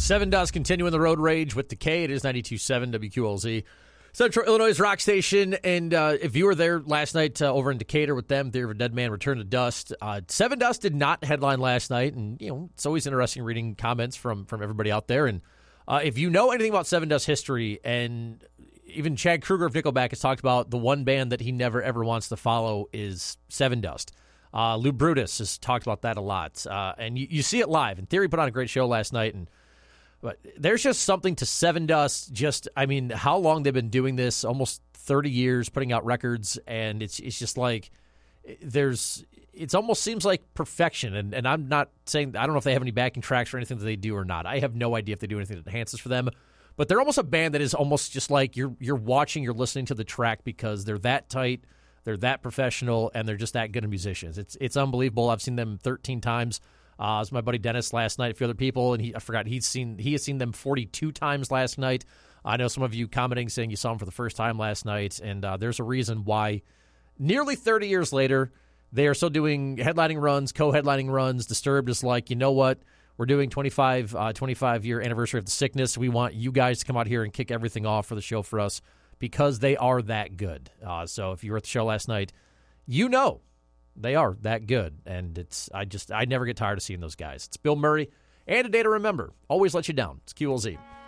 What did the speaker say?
Seven Dust continuing the road rage with Decay. It is 92.7 WQLZ. Central Illinois rock station, and if you were there last night over in Decatur with them, Theory of a Dead Man, Return to Dust. Seven Dust did not headline last night, and it's always interesting reading comments from everybody out there. And if you know anything about Seven Dust history, and even Chad Kruger of Nickelback has talked about the one band that he never ever wants to follow is Seven Dust. Lou Brutus has talked about that a lot, and you see it live. And Theory put on a great show last night, but there's just something to Seven Dust. How long they've been doing this? Almost 30 years, putting out records, and it's just like it almost seems like perfection. And I'm not saying, I don't know if they have any backing tracks or anything that they do or not. I have no idea if they do anything that enhances for them. But they're almost a band that is almost just like you're watching, you're listening to the track because they're that tight, they're that professional, and they're just that good of musicians. It's unbelievable. I've seen them 13 times. It was my buddy Dennis last night, a few other people, and he has seen them 42 times last night. I know some of you commenting saying you saw them for the first time last night, and there's a reason why nearly 30 years later, they are still doing headlining runs, co-headlining runs. Disturbed is like, you know what? We're doing 25-year anniversary of The Sickness. We want you guys to come out here and kick everything off for the show for us because they are that good. So if you were at the show last night, you know they are that good. And I never get tired of seeing those guys. It's Bill Murray and A Day to Remember. Always let you down. It's QLZ.